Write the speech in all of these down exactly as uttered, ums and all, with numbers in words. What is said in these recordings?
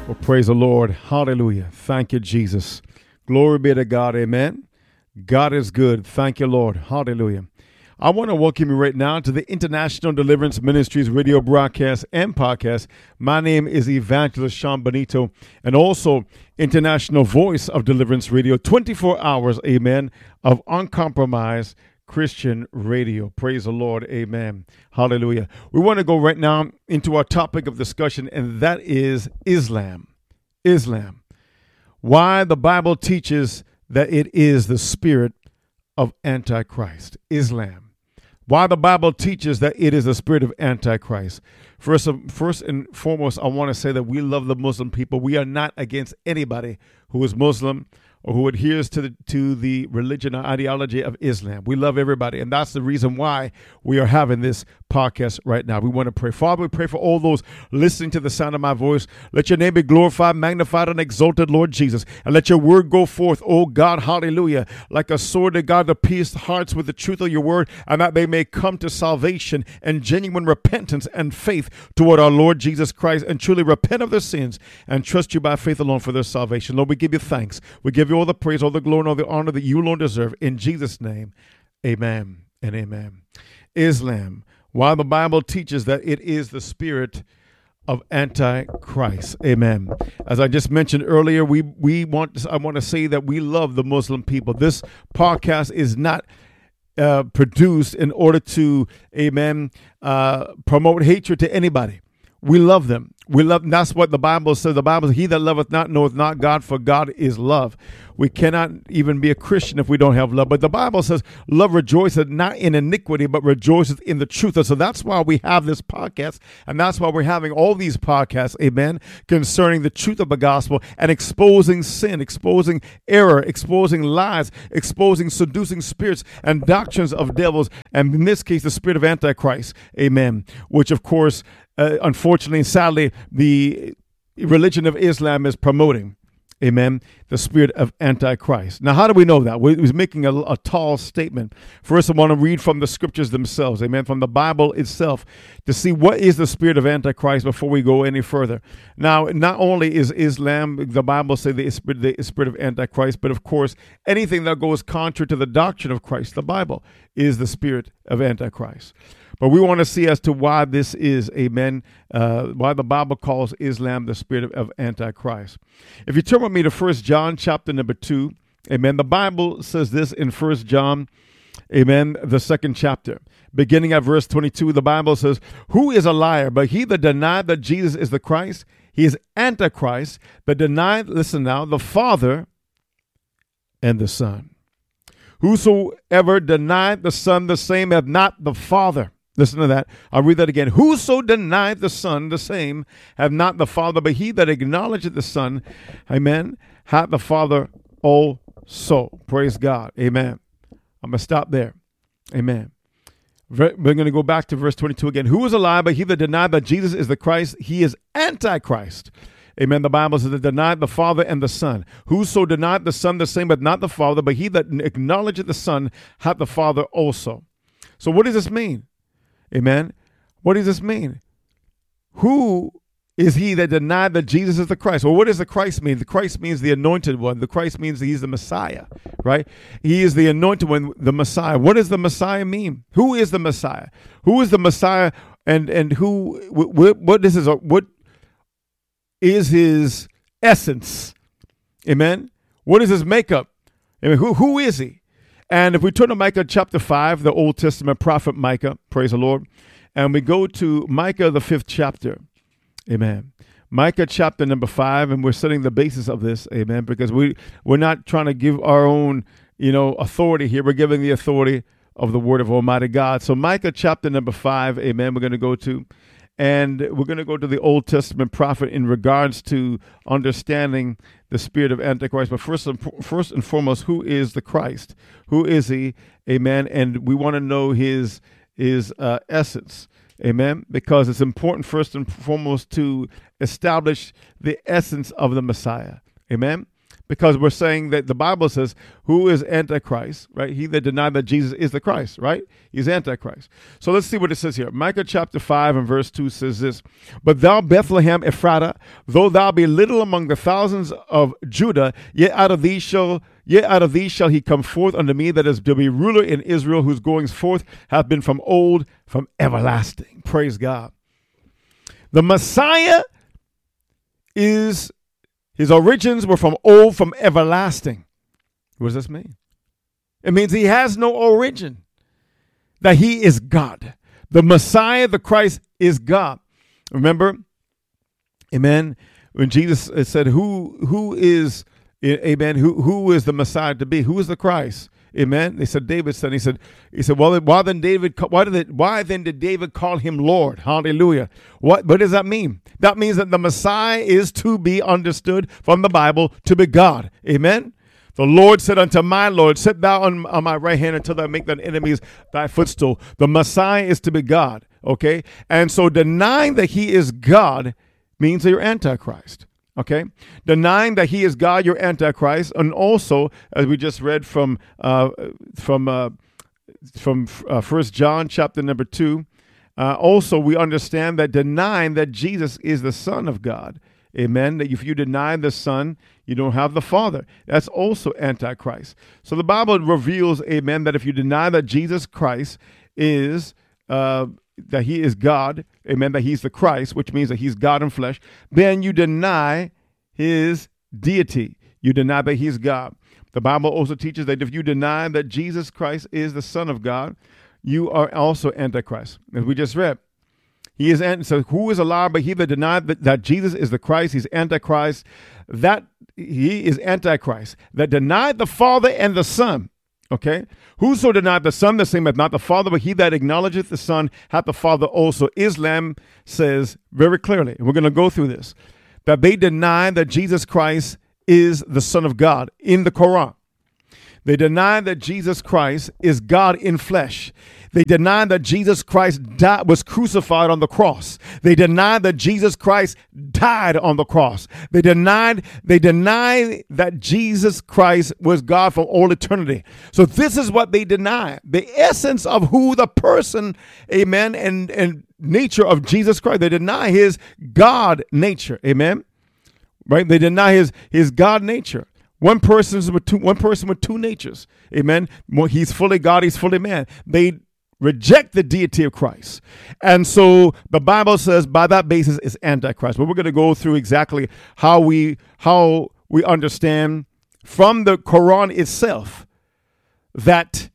Well, praise the Lord. Hallelujah. Thank you, Jesus. Glory be to God. Amen. God is good. Thank you, Lord. Hallelujah. I want to welcome you right now to the International Deliverance Ministries radio broadcast and podcast. My name is Evangelist Sean Benito, and also International Voice of Deliverance Radio, twenty-four hours, amen, of uncompromised Christian radio. Praise the Lord. Amen. Hallelujah. We want to go right now into our topic of discussion, and that is Islam. Islam. Why the Bible teaches that it is the spirit of Antichrist. Islam. Why the Bible teaches that it is the spirit of Antichrist. First, first and foremost, I want to say that we love the Muslim people. We are not against anybody who is Muslim or who adheres to the to the religion or ideology of Islam. We love everybody, and that's the reason why we are having this podcast right now. We want to pray. Father, we pray for all those listening to the sound of my voice. Let your name be glorified, magnified, and exalted, Lord Jesus, and let your word go forth, oh God, hallelujah, like a sword to God to pierce hearts with the truth of your word, and that they may come to salvation and genuine repentance and faith toward our Lord Jesus Christ, and truly repent of their sins and trust you by faith alone for their salvation. Lord, we give you thanks. We give you all the praise, all the glory, and all the honor that you alone deserve. In Jesus' name, amen and amen. Islam. While the Bible teaches that it is the spirit of Antichrist. Amen. As I just mentioned earlier, we we want to, I want to say that we love the Muslim people. This podcast is not uh, produced in order to, amen, uh, promote hatred to anybody. We love them. We love, and that's what the Bible says. The Bible says, he that loveth not knoweth not God, for God is love. We cannot even be a Christian if we don't have love. But the Bible says, love rejoiceth not in iniquity, but rejoiceth in the truth. And so that's why we have this podcast, and that's why we're having all these podcasts, amen, concerning the truth of the gospel and exposing sin, exposing error, exposing lies, exposing seducing spirits and doctrines of devils, and in this case, the spirit of Antichrist, amen, which of course, Uh, unfortunately and sadly, the religion of Islam is promoting, amen, the spirit of Antichrist. Now, how do we know that? We was making a, a tall statement. First, I want to read from the scriptures themselves, amen, from the Bible itself, to see what is the spirit of Antichrist before we go any further. Now, not only is Islam, the Bible says the spirit, the spirit of Antichrist, but of course, anything that goes contrary to the doctrine of Christ, the Bible, is the spirit of Antichrist. But we want to see as to why this is, amen, uh, why the Bible calls Islam the spirit of, of Antichrist. If you turn with me to First John chapter number two, amen, the Bible says this in First John, amen, the second chapter. Beginning at verse twenty-two, the Bible says, who is a liar? But he that denied that Jesus is the Christ, he is Antichrist, that denied, listen now, the Father and the Son. Whosoever denied the Son, the same hath not the Father. Listen to that. I'll read that again. Whoso denied the Son, the same have not the Father, but he that acknowledgeth the Son, amen, hath the Father also. Praise God. Amen. I'm going to stop there. Amen. We're going to go back to verse twenty-two again. Who is a liar, but he that denied that Jesus is the Christ, he is Antichrist. Amen. The Bible says that denied the Father and the Son. Whoso denied the Son, the same but not the Father, but he that acknowledgeth the Son hath the Father also. So what does this mean? Amen. What does this mean? Who is he that denied that Jesus is the Christ? Well, what does the Christ mean? The Christ means the anointed one. The Christ means he's the Messiah, right? He is the anointed one, the Messiah. What does the Messiah mean? Who is the Messiah? Who is the Messiah? And and who? What, what is his? What is his essence? Amen. What is his makeup? I mean, who who is he? And if we turn to Micah chapter five, the Old Testament prophet Micah, praise the Lord, and we go to Micah, the fifth chapter, amen. Micah chapter number five, and we're setting the basis of this, amen, because we, we're not trying to give our own, you know, authority here. We're giving the authority of the word of Almighty God. So Micah chapter number five, amen, we're going to go to, and we're going to go to the Old Testament prophet in regards to understanding the spirit of Antichrist. But first and, first and foremost, who is the Christ? Who is he? Amen. And we want to know his, his uh, essence. Amen. Because it's important first and foremost to establish the essence of the Messiah. Amen. because we're saying that the Bible says, who is Antichrist, right? He that denied that Jesus is the Christ, right? He's Antichrist. So let's see what it says here. Micah chapter five and verse two says this, but thou Bethlehem Ephratah, though thou be little among the thousands of Judah, yet out of thee shall Yet out of thee shall he come forth unto me, that is to be ruler in Israel, whose goings forth have been from old, from everlasting. Praise God. The Messiah is, his origins were from old, from everlasting. What does this mean? It means he has no origin, that he is God. The Messiah, the Christ, is God. Remember, amen, when Jesus said, who who is amen. Who who is the Messiah to be? Who is the Christ? Amen. They said David's son. He said, he said, well, why then David? Why did it, Why then did David call him Lord? Hallelujah. What what does that mean? That means that the Messiah is to be understood from the Bible to be God. Amen. The Lord said unto my Lord, sit thou on, on my right hand until thou make thine enemies thy footstool. The Messiah is to be God. Okay, and so denying that he is God means that you're Antichrist. Okay, denying that he is God, you're Antichrist, and also, as we just read from uh, from uh, from uh, First John chapter number two, uh, also we understand that denying that Jesus is the Son of God, amen. That if you deny the Son, you don't have the Father. That's also Antichrist. So the Bible reveals, amen, that if you deny that Jesus Christ is uh, that he is God, amen, that he's the Christ, which means that he's God in flesh, then you deny his deity. You deny that he's God. The Bible also teaches that if you deny that Jesus Christ is the Son of God, you are also Antichrist. As we just read, he is, so who is a liar but he that denied that, that Jesus is the Christ? He's Antichrist. That he is Antichrist, that denied the Father and the Son. Okay, whoso denied the Son, the same hath not the Father, but he that acknowledgeth the Son hath the Father also. Islam says very clearly, and we're going to go through this, that they deny that Jesus Christ is the Son of God in the Quran. They deny that Jesus Christ is God in flesh. They deny that Jesus Christ died, was crucified on the cross. They deny that Jesus Christ died on the cross. They denied, they deny that Jesus Christ was God from all eternity. So this is what they deny. The essence of who the person, amen, and, and nature of Jesus Christ. They deny his God nature, amen. Right? They deny his, his God nature. One person with two, one person with two natures. Amen. He's fully God, he's fully man. They reject the deity of Christ. And so the Bible says by that basis is Antichrist. But we're going to go through exactly how we how we understand from the Quran itself that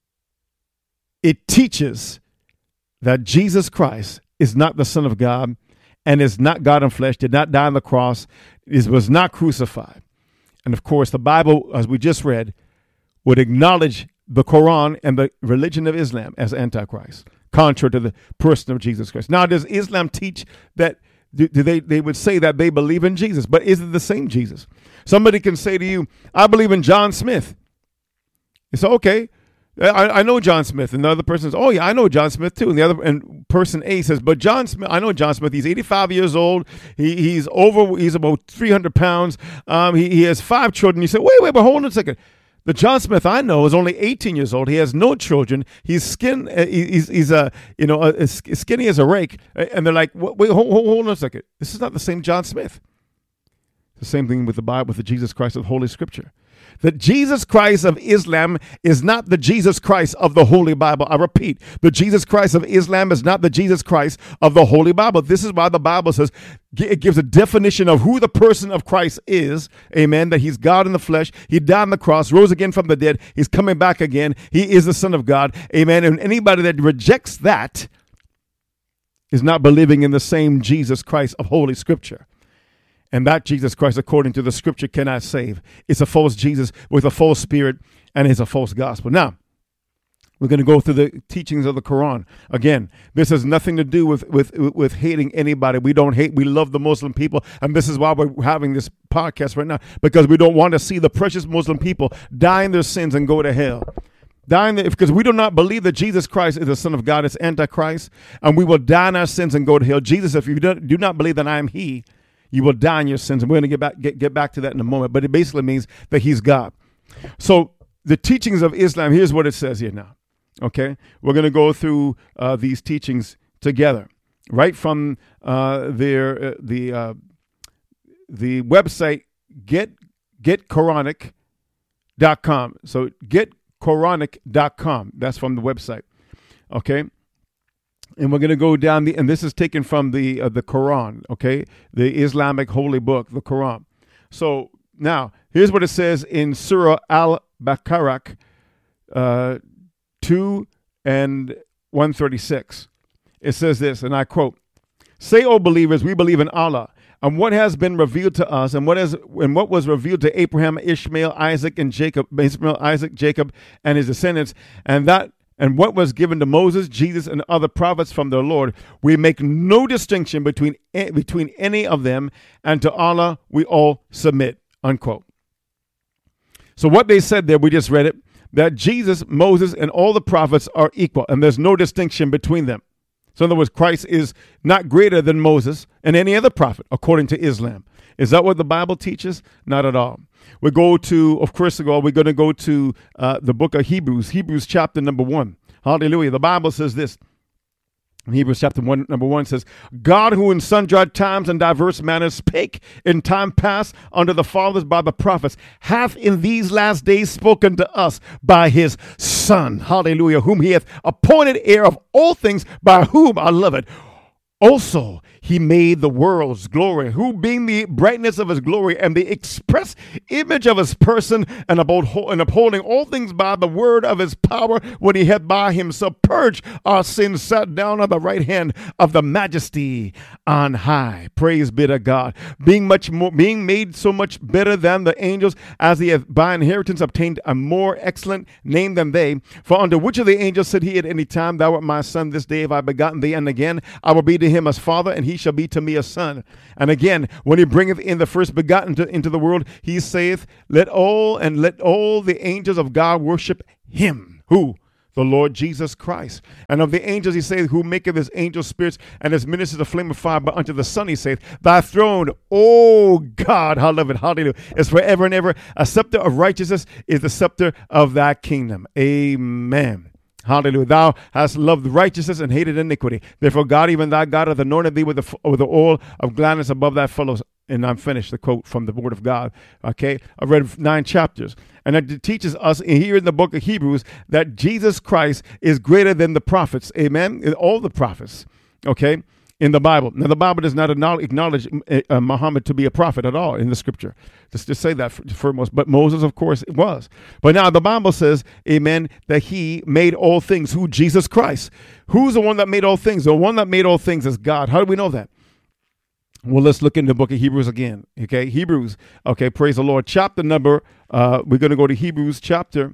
it teaches that Jesus Christ is not the Son of God and is not God in flesh, did not die on the cross, is, was not crucified. And of course, the Bible, as we just read, would acknowledge the Quran and the religion of Islam as Antichrist, contrary to the person of Jesus Christ. Now, does Islam teach that, do, do they, they would say that they believe in Jesus, but is it the same Jesus? Somebody can say to you, I believe in John Smith. You say, okay, I, I know John Smith. And the other person says, oh, yeah, I know John Smith too. And the other and person A says, but John Smith, I know John Smith. He's eighty-five years old. He, he's over, he's about three hundred pounds. Um, he, he has five children. You say, wait, wait, but hold on a second. The John Smith I know is only eighteen years old. He has no children. He's skin. Uh, he's he's a you know a, a skinny as a rake. And they're like, wait, hold, hold, hold on a second. This is not the same John Smith. The same thing with the Bible, with the Jesus Christ of Holy Scripture. The Jesus Christ of Islam is not the Jesus Christ of the Holy Bible. I repeat, the Jesus Christ of Islam is not the Jesus Christ of the Holy Bible. This is why the Bible says, it gives a definition of who the person of Christ is. Amen. That he's God in the flesh. He died on the cross, rose again from the dead. He's coming back again. He is the Son of God. Amen. And anybody that rejects that is not believing in the same Jesus Christ of Holy Scripture. And that Jesus Christ, according to the Scripture, cannot save. It's a false Jesus with a false spirit, and it's a false gospel. Now, we're going to go through the teachings of the Quran. Again, this has nothing to do with, with, with hating anybody. We don't hate. We love the Muslim people. And this is why we're having this podcast right now, because we don't want to see the precious Muslim people die in their sins and go to hell. Dying because we do not believe that Jesus Christ is the Son of God. It's Antichrist. And we will die in our sins and go to hell. Jesus, if you do, do not believe that I am he, You will die in your sins. And we're going to get back, get, get back to that in a moment. But it basically means that he's God. So the teachings of Islam, here's what it says here now. Okay. We're going to go through uh, these teachings together, right from uh, their, uh, the, uh, the website, get, get Quranic dot com. So get Quranic dot com. That's from the website. Okay. And we're going to go down the, and this is taken from the, uh, the Quran. Okay. The Islamic holy book, the Quran. So now here's what it says in Surah Al-Baqarah, uh, two and one thirty-six. It says this, and I quote, "Say, O believers, we believe in Allah, and what has been revealed to us, and what has and what was revealed to Abraham, Ishmael, Isaac, and Jacob, Ishmael, Isaac, Jacob, and his descendants, and that and what was given to Moses, Jesus, and other prophets from their Lord. We make no distinction between between any of them, and to Allah we all submit." Unquote. So what they said there, we just read it, that Jesus, Moses, and all the prophets are equal, and there's no distinction between them. So in other words, Christ is not greater than Moses and any other prophet, according to Islam. Is that what the Bible teaches? Not at all. We go to, of course, we're going to go to uh, the book of Hebrews, Hebrews chapter number one. Hallelujah. The Bible says this. In Hebrews chapter one, number one says, "God, who in sundry times and diverse manners spake in time past unto the fathers by the prophets, hath in these last days spoken to us by his Son." Hallelujah. "Whom he hath appointed heir of all things, by whom," I love it, "also he made the world's glory, who being the brightness of his glory and the express image of his person, and upholding all things by the word of his power, when he had by himself purged our sins, sat down on the right hand of the majesty on high." Praise be to God. Being much more, being made so much better than the angels, as he hath by inheritance obtained a more excellent name than they. For unto which of the angels said he at any time, "Thou art my son, this day have I begotten thee"? And again, "I will be to him as father, and he shall be to me a son." And again, "When he bringeth in the first begotten to, into the world, he saith, Let all and let all the angels of God worship him." Who? The Lord Jesus Christ. "And of the angels he saith, Who maketh his angels spirits and his ministers a flame of fire. But unto the Son he saith, Thy throne, O God," hallelujah, hallelujah, "is forever and ever. A scepter of righteousness is the scepter of thy kingdom." Amen. Hallelujah. "Thou hast loved righteousness and hated iniquity. Therefore God, even thy God, hath anointed thee with the, with the oil of gladness above thy fellows." And I'm finished, the quote from the word of God. Okay. I read nine chapters. And it teaches us here in the book of Hebrews that Jesus Christ is greater than the prophets. Amen. All the prophets. Okay. In the Bible. Now, the Bible does not acknowledge uh, Muhammad to be a prophet at all in the scripture. Just to say that for, for most, but Moses, of course, it was. But now the Bible says, amen, that he made all things. Who? Jesus Christ. Who's the one that made all things? The one that made all things is God. How do we know that? Well, let's look in the book of Hebrews again. Okay, Hebrews. Okay, praise the Lord. Chapter number, uh, we're going to go to Hebrews chapter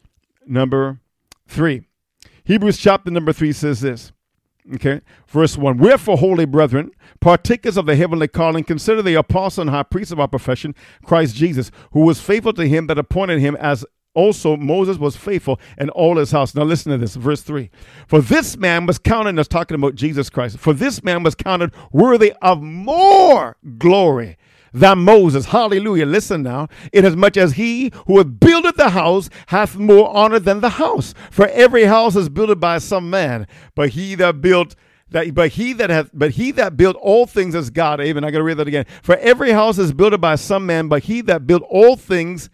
number three. Hebrews chapter number three says this. Okay, verse one. "Wherefore, holy brethren, partakers of the heavenly calling, consider the apostle and high priest of our profession, Christ Jesus, who was faithful to him that appointed him, as also Moses was faithful in all his house." Now listen to this, verse three. "For this man was counted," that's talking about Jesus Christ, "for this man was counted worthy of more glory than Moses." Hallelujah. Listen now. "Inasmuch as he who hath builded the house hath more honor than the house. For every house is builded by some man, but he that built that but he that hath but he that built all things is God." Amen. I gotta read that again. "For every house is builded by some man, but he that built all things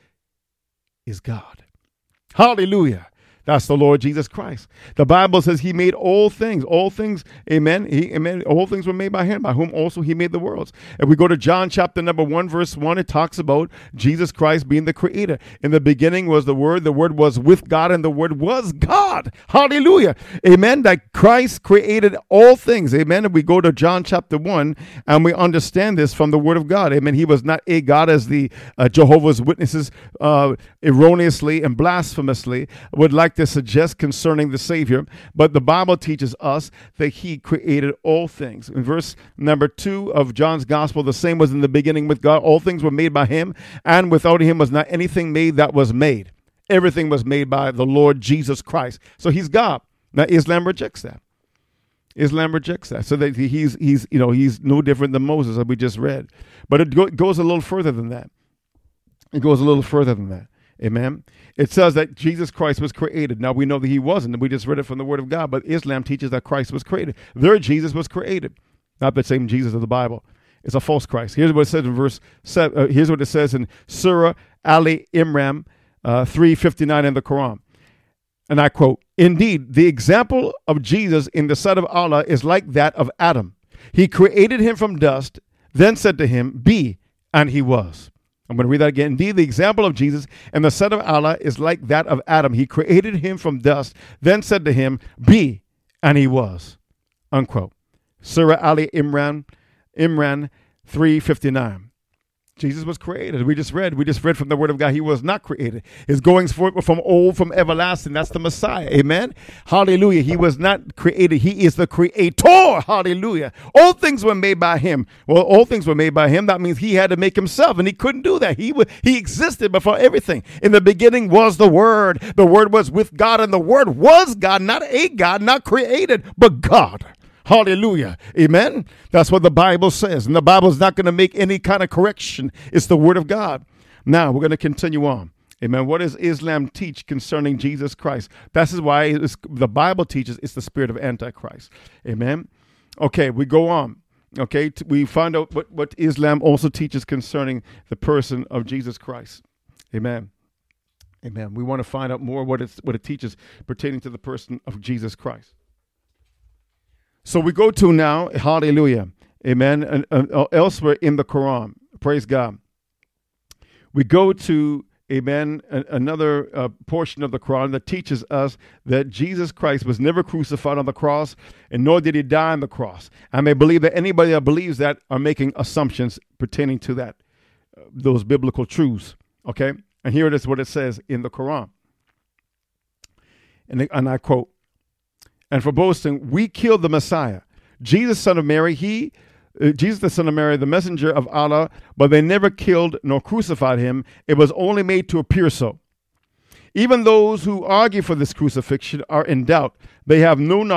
is God." Hallelujah. That's the Lord Jesus Christ. The Bible says he made all things, all things, amen. He, amen. All things were made by him, by whom also he made the worlds. If we go to John chapter number one, verse one, it talks about Jesus Christ being the creator. "In the beginning was the Word, the Word was with God, and the Word was God." Hallelujah. Amen. That Christ created all things. Amen. If we go to John chapter one, and we understand this from the Word of God. Amen. He was not a God, as the uh, Jehovah's Witnesses uh, erroneously and blasphemously would like to suggest concerning the Savior, but the Bible teaches us that he created all things. In verse number two of John's gospel, "The same was in the beginning with God. All things were made by him, and without him was not anything made that was made." Everything was made by the Lord Jesus Christ. So he's God. Now Islam rejects that. Islam rejects that. So that he's he's you know he's no different than Moses, as we just read. But it go, goes a little further than that. It goes a little further than that. Amen. It says that Jesus Christ was created. Now we know that he wasn't. We just read it from the Word of God. But Islam teaches that Christ was created. Their Jesus was created, not the same Jesus of the Bible. It's a false Christ. Here's what it says in verse seven. Uh, here's what it says in Surah Ali Imran uh, three fifty-nine in the Quran. And I quote, "Indeed, the example of Jesus in the sight of Allah is like that of Adam. He created him from dust, then said to him, 'Be,' and he was." I'm going to read that again. "Indeed, the example of Jesus in the sight of Allah is like that of Adam. He created him from dust, then said to him, 'Be,' and he was." Unquote. Surah Ali Imran, Imran three fifty-nine. Jesus was created. We just read. We just read from the Word of God. He was not created. His goings forth were from old, from everlasting. That's the Messiah. Amen. Hallelujah. He was not created. He is the creator. Hallelujah. All things were made by him. Well, all things were made by him. That means he had to make himself, and he couldn't do that. He, he existed before everything. In the beginning was the Word. The Word was with God, and the Word was God, not a God, not created, but God. Hallelujah. Amen. That's what the Bible says. And the Bible is not going to make any kind of correction. It's the Word of God. Now, we're going to continue on. Amen. What does Islam teach concerning Jesus Christ? This is why it's, the Bible teaches it's the spirit of Antichrist. Amen. Okay, we go on. Okay, t- we find out what, what Islam also teaches concerning the person of Jesus Christ. Amen. Amen. We want to find out more what, it's, what it teaches pertaining to the person of Jesus Christ. So we go to now, hallelujah, amen, and, uh, elsewhere in the Quran, praise God. We go to, amen, a, another uh, portion of the Quran that teaches us that Jesus Christ was never crucified on the cross, and nor did he die on the cross. I may believe that anybody that believes that are making assumptions pertaining to that, uh, those biblical truths, okay? And here it is what it says in the Quran. And, and I quote, "And for boasting, we killed the Messiah, Jesus, son of Mary, he, uh, Jesus, the son of Mary, the messenger of Allah, but they never killed nor crucified him. It was only made to appear so. Even those who argue for this crucifixion are in doubt. They have no knowledge